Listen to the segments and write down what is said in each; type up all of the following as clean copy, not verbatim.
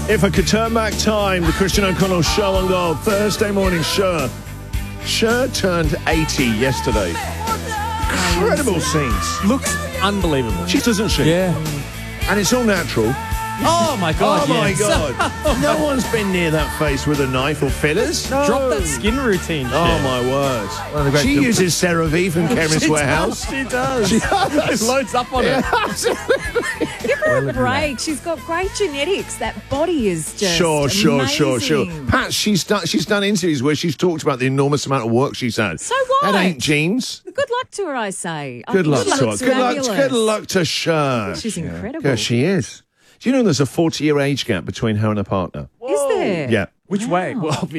If I could turn back time, the Christian O'Connell Show on Gold, Thursday morning, Cher turned 80 yesterday. Incredible scenes. Looks unbelievable. She doesn't she? Yeah. And it's all natural. Oh, my God, Oh, my yes. God. No one's been near that face with a knife or fillers. Drop that skin routine. Oh, my word. One of the great She films. uses CeraVe from Chemist Warehouse. She does. She does. It loads up on it. Give her a break. She's got great genetics. That body is just amazing. Pat, she's done interviews where she's talked about the enormous amount of work she's had. So what? That ain't genes. Good luck to her, I say. Good luck to her. Looks fabulous. Good luck to Cher. She's incredible. Yeah, she is. Do you know there's a 40-year age gap between her and her partner? Is there? Yeah. Which way? Well, obviously.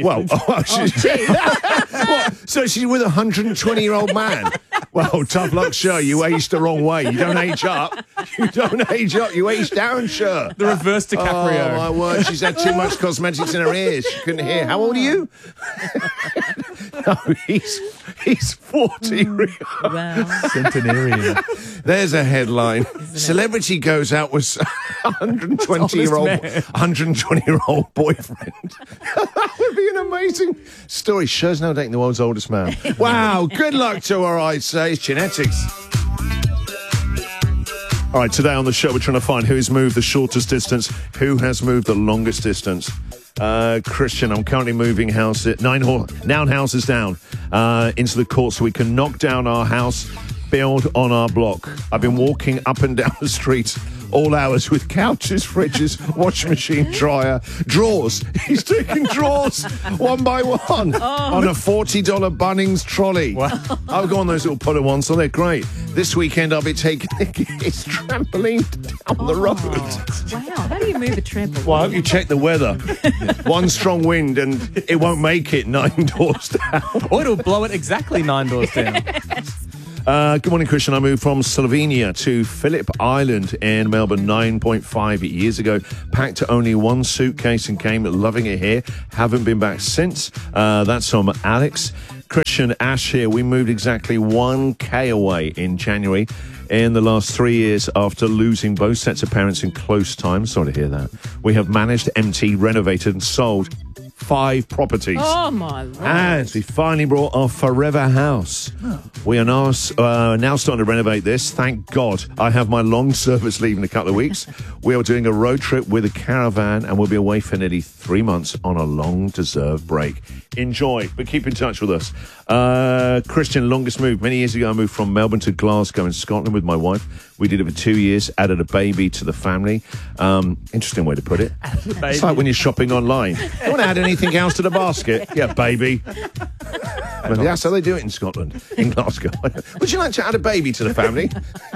What? So she's with a 120-year-old man. Well, tough luck, Cher. You aged the wrong way. You don't age up. You age down, Cher. The reverse DiCaprio. Oh, my word. She's had too much cosmetics in her ears. She couldn't hear. How old are you? No, he's 40. Wow. Centenarian. There's a headline. Celebrity goes out with 120-year-old boyfriend. That would be an amazing story. Cher's now dating the world's oldest man. Wow, good luck to her, I'd say. It's genetics. All right, today on the show, we're trying to find who's moved the shortest distance, who has moved the longest distance. Christian, I'm currently moving nine houses down into the court so we can knock down our house, build on our block. I've been walking up and down the street all hours with couches, fridges, washing machine, dryer, drawers. He's taking drawers one by one on a $40 Bunnings trolley. Wow. I'll go on those little puller ones, so they're great. This weekend I'll be taking his trampoline down the road. Wow. How do you move a trampoline? Well, I hope you check the weather. One strong wind and it won't make it 9 doors down. Or it'll blow it exactly 9 doors down. Good morning, Christian. I moved from Slovenia to Phillip Island in Melbourne 9.5 years ago. Packed only one suitcase and came loving it here. Haven't been back since. That's from Alex. Christian, Ash here. We moved exactly 1K away in January. In the last 3 years, after losing both sets of parents in close time, sorry to hear that, we have managed, emptied, renovated and sold 5 properties. Oh, my Lord. And we finally brought our forever house. We are now starting to renovate this. Thank God. I have my long service leave in a couple of weeks. We are doing a road trip with a caravan and we'll be away for nearly 3 months on a long-deserved break. Enjoy, but keep in touch with us. Christian, longest move. Many years ago, I moved from Melbourne to Glasgow in Scotland with my wife. We did it for 2 years, added a baby to the family. Interesting way to put it. It's like when you're shopping online. You want to add anything else to the basket? Yeah, baby. Well, that's how they do it in Scotland, in Glasgow. Would you like to add a baby to the family?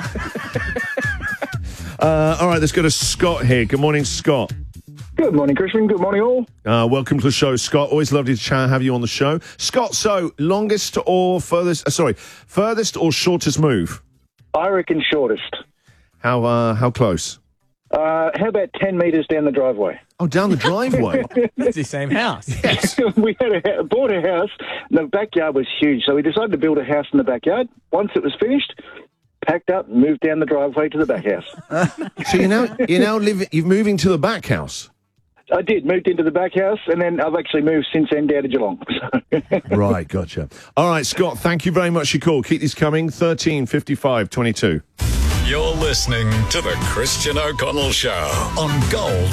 All right, let's go to Scott here. Good morning, Scott. Good morning, Christian. Good morning, all. Welcome to the show, Scott. Always lovely to have you on the show. Scott, so longest or furthest or shortest move? I reckon shortest. How close? How about 10 metres down the driveway? Oh, down the driveway? It's the same house. Yes. We had bought a house, and the backyard was huge, so we decided to build a house in the backyard. Once it was finished, packed up, and moved down the driveway to the back house. So you're moving to the back house? I did, moved into the back house, and then I've actually moved since then down to Geelong. Right, gotcha. All right, Scott, thank you very much for your call. Keep these coming, 13 55 22. You're listening to the Christian O'Connell Show on Gold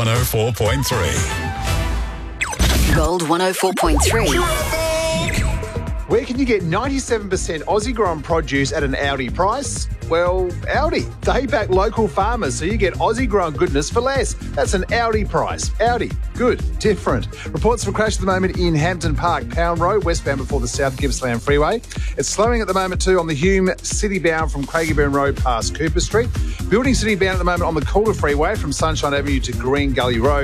104.3. Gold 104.3. Where can you get 97% Aussie-grown produce at an Aldi price? Well, Aldi. They back local farmers, so you get Aussie-grown goodness for less. That's an Aldi price. Aldi. Good. Different. Reports of a crash at the moment in Hampton Park, Pound Road, westbound before the South Gippsland Freeway. It's slowing at the moment too on the Hume City-bound from Craigieburn Road past Cooper Street. Building City-bound at the moment on the Calder Freeway from Sunshine Avenue to Green Gully Road.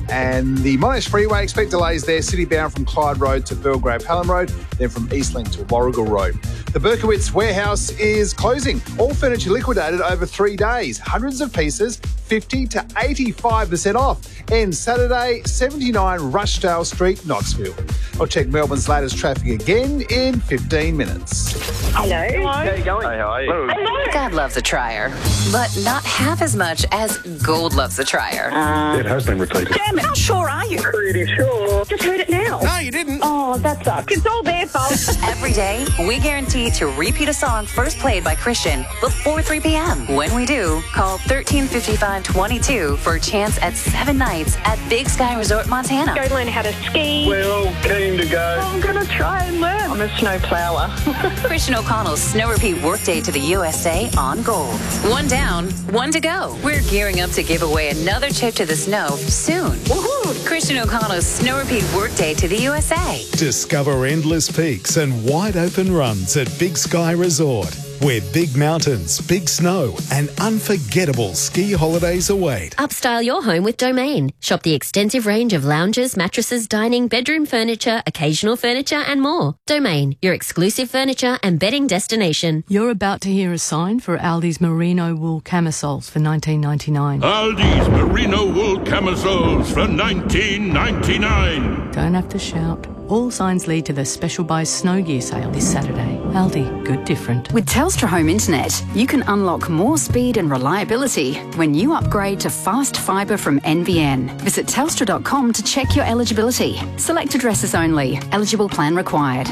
And the Monash Freeway, expect delays there, city bound from Clyde Road to Belgrave Hallam Road, then from Eastlink to Warrigal Road. The Berkowitz warehouse is closing. All furniture liquidated over 3 days. Hundreds of pieces, 50 to 85% off. Ends Saturday, 79 Rushdale Street, Knoxville. I'll check Melbourne's latest traffic again in 15 minutes. Hello. How you going? Hey, how are you? Hello. God loves a trier, but not half as much as gold loves a trier. It has been repeated. Damn it, how sure are you? Pretty sure. Just heard it now. No, you didn't. Oh, that sucks. It's all their fault. Every day, we guarantee to repeat a song first played by Christian before 3 p.m. When we do, call 1355-22 for a chance at 7 nights at Big Sky Resort, Montana. Go learn how to ski. We're all keen to go. I'm going to try and learn. I'm a snow plower. Christian O'Connell's Snow Repeat Workday to the USA on Gold. One down, one to go. We're gearing up to give away another trip to the snow soon. Woohoo! Christian O'Connell's Snow Repeat Workday to the USA. Discover endless peaks and wide open runs at Big Sky Resort, where big mountains, big snow and unforgettable ski holidays await. Upstyle your home with Domain. Shop the extensive range of lounges, mattresses, dining, bedroom furniture, occasional furniture and more. Domain, your exclusive furniture and bedding destination. You're about to hear a sign for Aldi's merino wool camisoles for $19.99. Aldi's merino wool camisoles for $19.99. Don't have to shout. All signs lead to the Special Buy Snow Gear sale this Saturday. Aldi, good different. With Telstra Home Internet, you can unlock more speed and reliability when you upgrade to fast fibre from NBN. Visit telstra.com to check your eligibility. Select addresses only. Eligible plan required.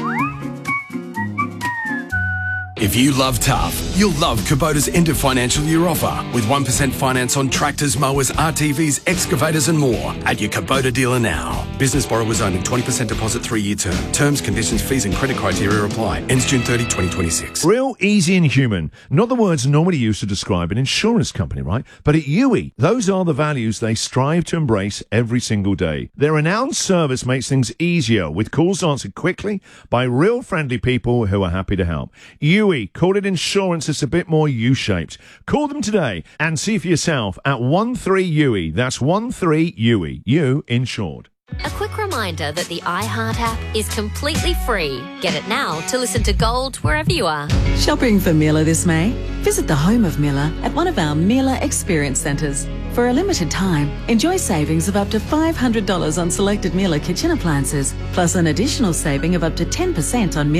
If you love tough, you'll love Kubota's end of financial year offer with 1% finance on tractors, mowers, RTVs, excavators and more at your Kubota dealer now. Business borrowers only, 20% deposit, 3-year term. Terms, conditions, fees and credit criteria apply. Ends June 30, 2026. Real, easy and human. Not the words normally used to describe an insurance company, right? But at UE, those are the values they strive to embrace every single day. Their renowned service makes things easier with calls answered quickly by real friendly people who are happy to help. UE, call it insurance that's a bit more U-shaped. Call them today and see for yourself at 13UE. That's 13UE. You insured. A quick reminder that the iHeart app is completely free. Get it now to listen to Gold wherever you are. Shopping for Miele this May? Visit the home of Miele at one of our Miele Experience Centres. For a limited time, enjoy savings of up to $500 on selected Miele kitchen appliances, plus an additional saving of up to 10% on Miele